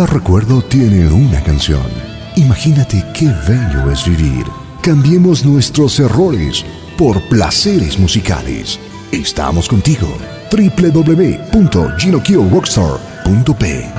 Cada recuerdo tiene una canción. Imagínate qué bello es vivir. Cambiemos nuestros errores por placeres musicales. Estamos contigo. www.ginokyoRockstar.p